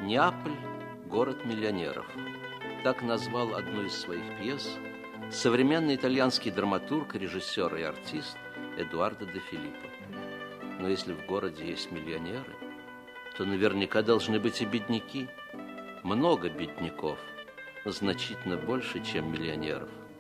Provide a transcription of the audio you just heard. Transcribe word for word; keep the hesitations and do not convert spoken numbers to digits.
Неаполь – город миллионеров. Так назвал одну из своих пьес современный итальянский драматург, режиссер и артист Эдуардо де Филиппо. Но если в городе есть миллионеры, то наверняка должны быть и бедняки. Много бедняков, значительно больше, чем миллионеров.